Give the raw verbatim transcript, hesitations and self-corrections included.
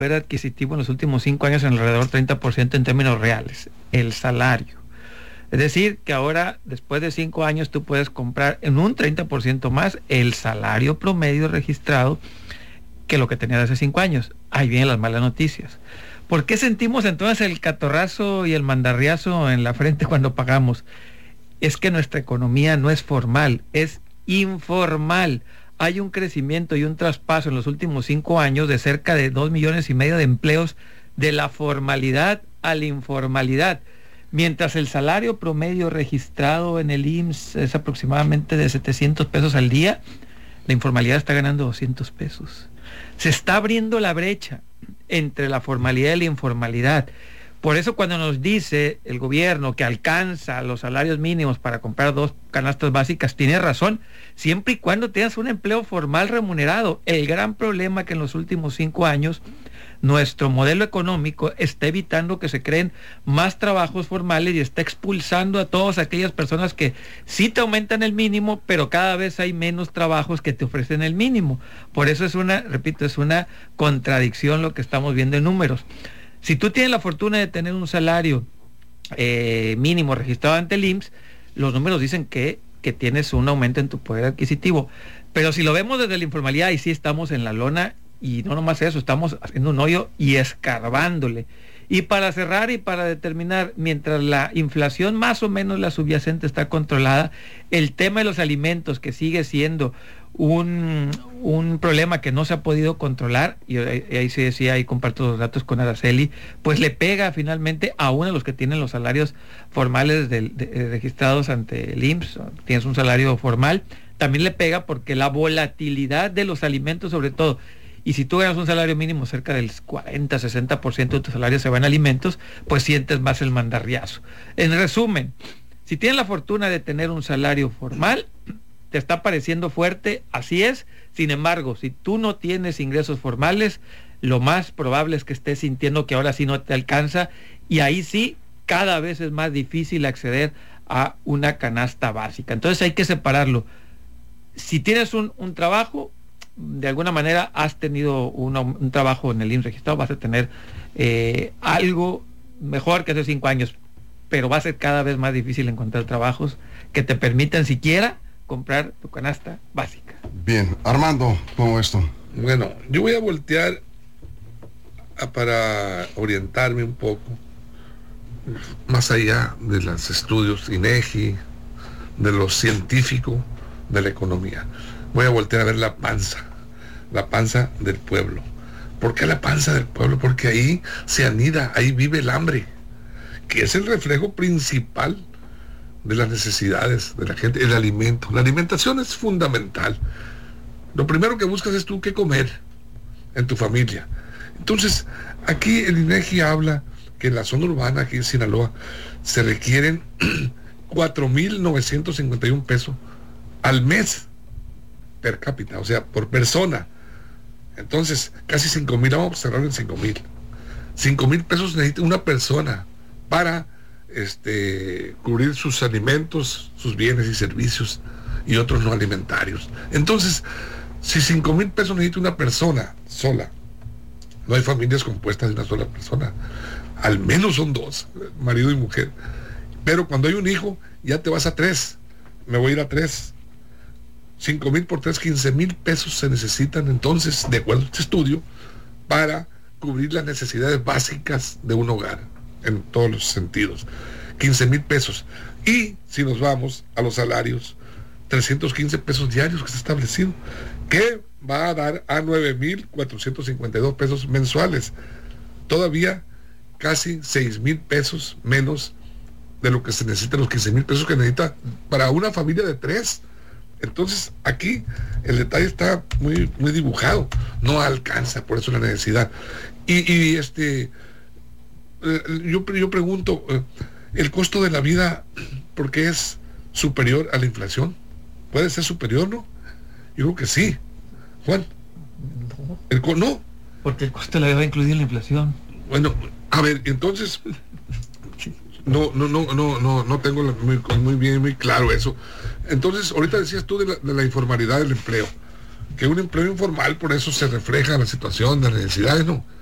poder adquisitivo en los últimos cinco años en alrededor treinta por ciento en términos reales, el salario. Es decir, que ahora, después de cinco años, tú puedes comprar en un treinta por ciento más el salario promedio registrado que lo que tenías hace cinco años. Ahí vienen las malas noticias. ¿Por qué sentimos entonces el catorrazo y el mandarriazo en la frente cuando pagamos? Es que nuestra economía no es formal, es informal. Hay un crecimiento y un traspaso en los últimos cinco años de cerca de dos millones y medio de empleos de la formalidad a la informalidad. Mientras el salario promedio registrado en el I M S S es aproximadamente de setecientos pesos al día, la informalidad está ganando doscientos pesos. Se está abriendo la brecha entre la formalidad y la informalidad. Por eso cuando nos dice el gobierno que alcanza los salarios mínimos para comprar dos canastas básicas, tiene razón, siempre y cuando tengas un empleo formal remunerado. El gran problema que en los últimos cinco años nuestro modelo económico está evitando que se creen más trabajos formales y está expulsando a todas aquellas personas que sí te aumentan el mínimo, pero cada vez hay menos trabajos que te ofrecen el mínimo. Por eso es una, repito, es una contradicción lo que estamos viendo en números. Si tú tienes la fortuna de tener un salario eh, mínimo registrado ante el I M S S, los números dicen que, que tienes un aumento en tu poder adquisitivo. Pero si lo vemos desde la informalidad, ahí sí estamos en la lona, y no nomás eso, estamos haciendo un hoyo y escarbándole. Y para cerrar y para determinar, mientras la inflación más o menos la subyacente está controlada, el tema de los alimentos, que sigue siendo un, un problema que no se ha podido controlar, y ahí, ahí sí decía, ahí comparto los datos con Araceli, pues le pega finalmente a uno de los que tienen los salarios formales de, de, de, registrados ante el I M S S, tienes un salario formal, también le pega porque la volatilidad de los alimentos sobre todo, y si tú ganas un salario mínimo cerca del cuarenta, sesenta por ciento de tu salario se va en alimentos, pues sientes más el mandarriazo. En resumen, si tienes la fortuna de tener un salario formal, te está pareciendo fuerte, así es. Sin embargo, si tú no tienes ingresos formales, lo más probable es que estés sintiendo que ahora sí no te alcanza, y ahí sí, cada vez es más difícil acceder a una canasta básica. Entonces hay que separarlo. Si tienes un, un trabajo, de alguna manera has tenido una, un trabajo en el I M S S registrado, vas a tener eh, algo mejor que hace cinco años, pero va a ser cada vez más difícil encontrar trabajos que te permitan siquiera comprar tu canasta básica. Bien, Armando, ¿cómo esto? Bueno, yo voy a voltear a, para orientarme un poco más allá de los estudios INEGI, de lo científico de la economía. Voy a voltear a ver la panza, la panza del pueblo. ¿Por qué la panza del pueblo? Porque ahí se anida, ahí vive el hambre, que es el reflejo principal de las necesidades de la gente, el alimento. La alimentación es fundamental. Lo primero que buscas es tú qué comer en tu familia. Entonces, aquí el INEGI habla que en la zona urbana, aquí en Sinaloa, se requieren cuatro mil novecientos cincuenta y un pesos al mes per cápita, o sea, por persona. Entonces, casi cinco mil, vamos a cerrar en cinco mil. cinco mil pesos necesita una persona para este, cubrir sus alimentos, sus bienes y servicios y otros no alimentarios. Entonces, si cinco mil pesos necesita una persona sola, no hay familias compuestas de una sola persona, al menos son dos, marido y mujer. Pero cuando hay un hijo, ya te vas a tres. Me voy a ir a tres. cinco mil por tres, quince mil pesos se necesitan entonces, de acuerdo a este estudio, para cubrir las necesidades básicas de un hogar, en todos los sentidos. quince mil pesos. Y si nos vamos a los salarios, trescientos quince pesos diarios que se ha establecido, que va a dar a nueve mil cuatrocientos cincuenta y dos pesos mensuales. Todavía casi seis mil pesos menos de lo que se necesita, los quince mil pesos que necesita para una familia de tres. Entonces aquí el detalle está muy, muy dibujado, no alcanza, por eso la necesidad. Y, y este eh, yo, yo pregunto, eh, ¿el costo de la vida por qué es superior a la inflación? ¿Puede ser superior, no? Yo creo que sí. Juan, el co no. Porque el costo de la vida va incluido en la inflación. Bueno, a ver, entonces no, no, no, no, no, no tengo muy, muy bien, muy claro eso. Entonces, ahorita decías tú de la, de la informalidad del empleo, que un empleo informal, por eso se refleja la situación de las necesidades, ¿no?